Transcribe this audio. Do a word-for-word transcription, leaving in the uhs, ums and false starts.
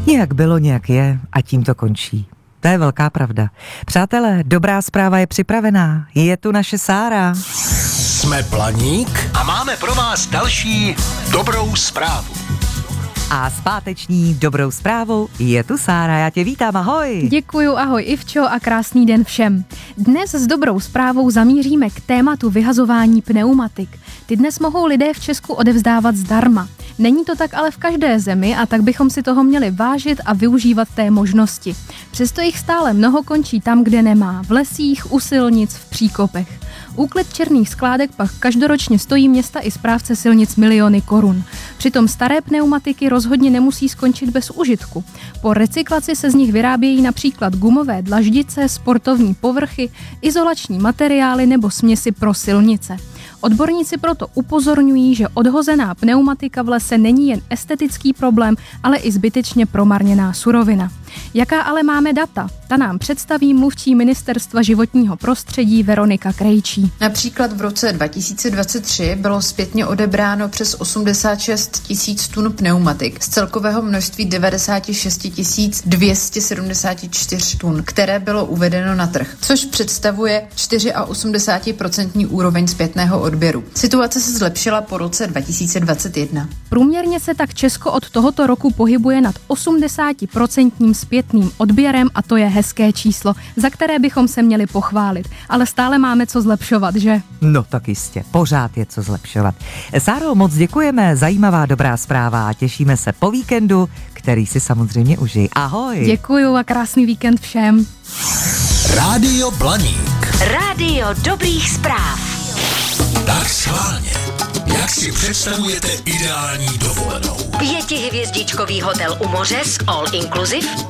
Nějak bylo, nějak je a tím to končí. To je velká pravda. Přátelé, dobrá zpráva je připravená. Je tu naše Sára. Jsme Blaník a máme pro vás další dobrou zprávu. A s páteční dobrou zprávou je tu Sára. Já tě vítám, ahoj. Děkuju, ahoj Ivčo a krásný den všem. Dnes s dobrou zprávou zamíříme k tématu vyhazování pneumatik. Ty dnes mohou lidé v Česku odevzdávat zdarma. Není to tak ale v každé zemi a tak bychom si toho měli vážit a využívat té možnosti. Přesto jich stále mnoho končí tam, kde nemá. V lesích, u silnic, v příkopech. Úklid černých skládek pak každoročně stojí města i správce silnic miliony korun. Přitom staré pneumatiky rozhodně nemusí skončit bez užitku. Po recyklaci se z nich vyrábějí například gumové dlaždice, sportovní povrchy, izolační materiály nebo směsi pro silnice. Odborníci proto upozorňují, že odhozená pneumatika v lese není jen estetický problém, ale i zbytečně promarněná surovina. Jaká ale máme data? Ta nám představí mluvčí Ministerstva životního prostředí Veronika Krejčí. Například v roce dva tisíce dvacet tři bylo zpětně odebráno přes osmdesát šest tisíc tun pneumatik z celkového množství devadesát šest tisíc dvě stě sedmdesát čtyři tun, které bylo uvedeno na trh, což představuje osmdesát čtyři procent úroveň zpětného odběru. Situace se zlepšila po roce dva tisíce dvacet jedna. Průměrně se tak Česko od tohoto roku pohybuje nad osmdesát procent zpětným odběrem a to je hezké číslo, za které bychom se měli pochválit. Ale stále máme co zlepšovat, že? No tak jistě, pořád je co zlepšovat. Sáro, moc děkujeme, zajímavá dobrá zpráva a těšíme se po víkendu, který si samozřejmě užij. Ahoj. Děkuju a krásný víkend všem. Rádio Blaník. Rádio dobrých zpráv. Tak schválně. Jak si představujete ideální dovolenou? Pětihvězdičkový hotel u moře s all inclusive